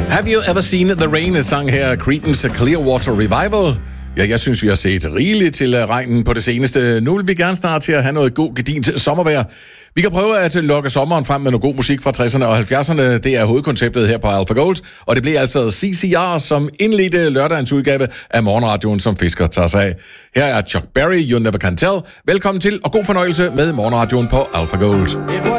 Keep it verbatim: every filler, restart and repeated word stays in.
Have you ever seen the rain? Sang her Creedence Clearwater Revival. Ja, jeg synes, vi har set rigeligt til regnen på det seneste. Nu vil vi gerne starte til at have noget god gedint sommervejr. Vi kan prøve at lokke sommeren frem med noget god musik fra tresserne og halvfjerdserne. Det er hovedkonceptet her på Alpha Gold, og det bliver altså C C R, som indledte lørdagens udgave af morgenradioen, som Fisker tager sig af. Her er Chuck Berry, You Never Can Tell. Velkommen til, og god fornøjelse med morgenradioen på Alpha Gold.